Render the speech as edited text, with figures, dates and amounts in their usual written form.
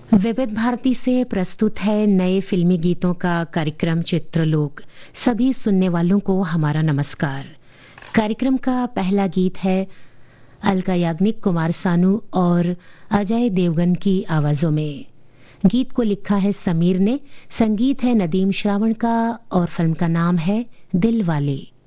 विविध भारती से प्रस्तुत है नए फिल्मी गीतों का कार्यक्रम चित्रलोक। सभी सुनने वालों को हमारा नमस्कार। कार्यक्रम का पहला गीत है अलका याग्निक, कुमार सानू और अजय देवगन की आवाजों में। गीत को लिखा है समीर ने, संगीत है नदीम श्रावण का और फिल्म का नाम है दिल वाले।